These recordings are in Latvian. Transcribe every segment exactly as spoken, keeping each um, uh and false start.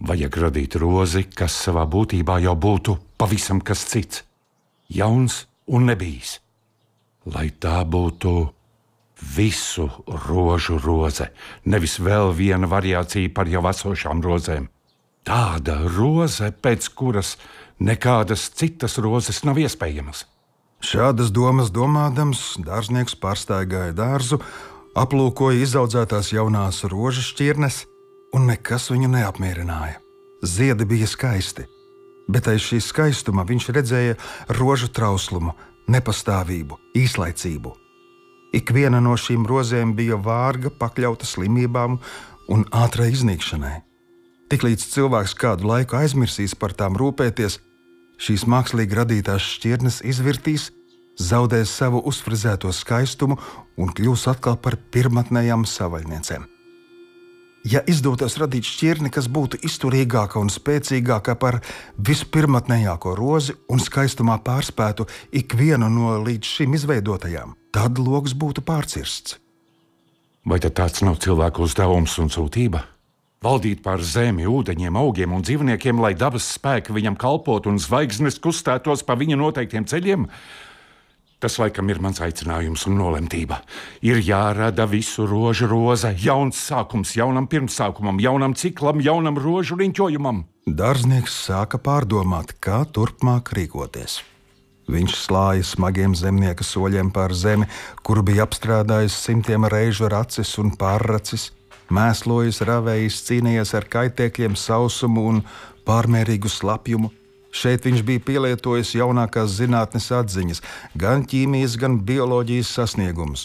Vajag radīt rozi, kas savā būtībā jau būtu pavisam kas cits, jauns un nebijis. Lai tā būtu visu rožu roze, nevis vēl viena variācija par jau esošām rozēm. Tāda roze, pēc kuras nekādas citas rozes nav iespējamas. Šādas domas domādams, dārznieks pārstaigāja dārzu, aplūkoja izaudzētās jaunās rožu šķirnes, un nekas viņu neapmierināja. Ziedi bija skaisti, bet aiz šī skaistuma viņš redzēja rožu trauslumu, nepastāvību, īslaicību. Ikviena no šīm rozēm bija vārga, pakļauta slimībām un ātrai iznīkšanai. Tiklīdz cilvēks kādu laiku aizmirsīs par tām rūpēties, šīs mākslīgi radītās šķirnes izvirtīs, zaudēs savu uzfrizēto skaistumu un kļūs atkal par pirmatnējām savaļniecēm. Ja izdotos radīt šķirni, kas būtu izturīgāka un spēcīgāka par vispirmatnējāko rozi un skaistumā pārspētu ikvienu no līdz šim izveidotajām, tad logs būtu pārcirsts. Vai tad tāds nav cilvēku uzdevums un sūtība? Valdīt pār zemi, ūdeņiem, augiem un dzīvniekiem, lai dabas spēki viņam kalpotu un zvaigznes kustētos pa viņa noteiktiem ceļiem? Tas laikam ir mans aicinājums un nolemtība. Ir jārada visu rožu roze, jauns sākums jaunam pirmsākumam, jaunam ciklam, jaunam rožu riņķojumam. Dārznieks sāka pārdomāt, kā turpmāk rīkoties. Viņš slāja smagiem zemnieka soļiem pār zemi, kuru bija apstrādājis simtiem reižu racis un pārracis, mēslojis, ravējis, cīnījies ar kaitēkļiem, sausumu un pārmērīgu slapjumu. Šeit viņš bija pielietojis jaunākās zinātnes atziņas, gan ķīmijas, gan bioloģijas sasniegumus.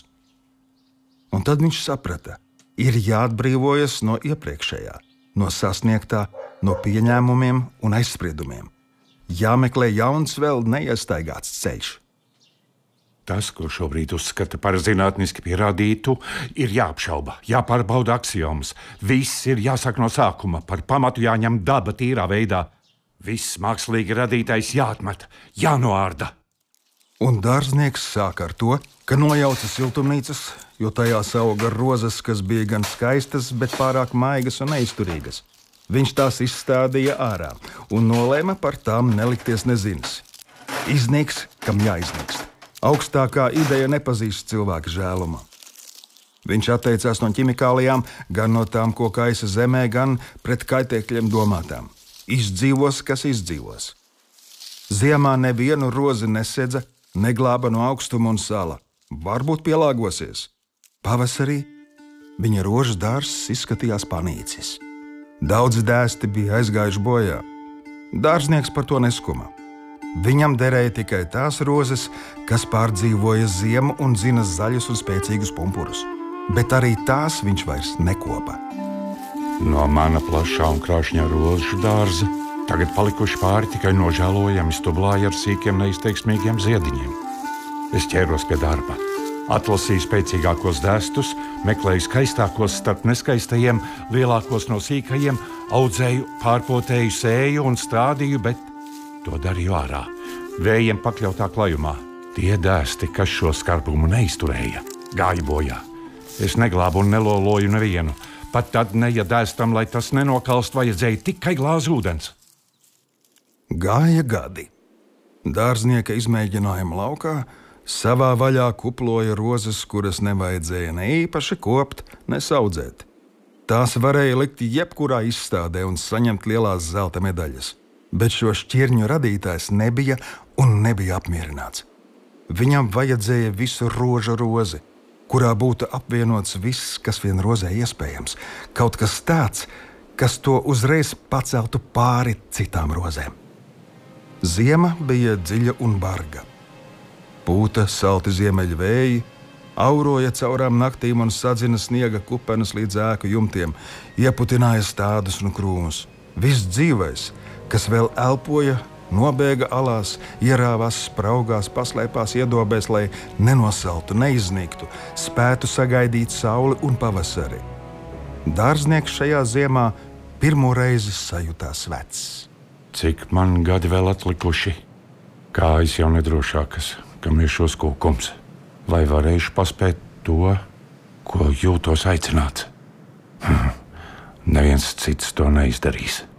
Un tad viņš saprata, ir jāatbrīvojas no iepriekšējā, no sasniegtā, no pieņēmumiem un aizspriedumiem. Jāmeklē jauns, vēl neiestaigāts ceļš. Tas, ko šobrīd uzskata par zinātniski pierādītu, ir jāapšauba, jāpārbauda aksiomas. Viss ir jāsāk no sākuma, par pamatu jāņem daba tīrā veidā. Viss mākslīgi radītais jāatmet, jānoārda. Un dārznieks sāk ar to, ka nojauca siltumnīcas, jo tajās auga rozes, kas bija gan skaistas, bet pārāk maigas un neizturīgas. Viņš tās izstādīja ārā un nolēma par tām nelikties nezinis. Iznīks, kam jāiznīkst. Augstākā ideja nepazīst cilvēka žēlumu. Viņš atteicās no ķimikālijām, gan no tām, ko kaisa zemē, gan pret kaitēkļiem domātām. Izdzīvos, kas izdzīvos. Ziemā nevienu rozi nesedza, neglāba no augstuma un sala. Varbūt pielāgosies. Pavasarī viņa rožu dārzs izskatījās panīcis. Daudzi dēsti bija aizgājuši bojā. Dārznieks par to neskuma. Viņam derēja tikai tās rozes, kas pārdzīvoja ziemu un zina zaļus un spēcīgus pumpurus. Bet arī tās viņš vairs nekopa. No mana plašā un krāšņā rožu dārza tagad palikuši pāri tikai nožēlojami stublāji ar sīkiem neizteiksmīgiem ziediņiem. Es ķēros pie darba. Atlasīju spēcīgākos dēstus, meklēju skaistākos starp neskaistajiem, lielākos no sīkajiem, audzēju, pārpotēju, sēju un stādīju, bet to darīju ārā, vējiem pakļautā klajumā. Tie dēsti, kas šo skarbumu neizturēja, gāja bojā. Es neglābu un neloloju nevienu. Pat tad, ne, ja dēstam, lai tas nenokalst, vajadzēja tikai glāzi ūdens. Gāja gadi. Dārznieka izmēģinājuma laukā savā vaļā kuploja rozes, kuras nevajadzēja ne īpaši kopt, ne saudzēt. Tās varēja likt jebkurā izstādē un saņemt lielās zelta medaļas. Bet šo šķirņu radītājs nebija un nebija apmierināts. Viņam vajadzēja visu rožu rozi, kurā būtu apvienots viss, kas vien rozē iespējams. Kaut kas tāds, kas to uzreiz paceltu pāri citām rozēm. Ziema bija dziļa un barga. Pūta salti ziemeļu vēji, auroja caurām naktīm un sadzina sniega kupenes līdz ēku jumtiem, ieputināja stādus un krūmus. Viss dzīvais, kas vēl elpoja, nobēga alās, ierāvās spraugās, paslēpās iedobēs, lai nenosaltu, neiznīktu, spētu sagaidīt sauli un pavasari. Dārznieks šajā ziemā pirmo reizi sajūtās vecs. Cik man gadi vēl atlikuši? Kājas jau nedrošākas, kam ir šos kūkums. Vai varēšu paspēt to, ko jūtos aicināts? Neviens cits to neizdarīs.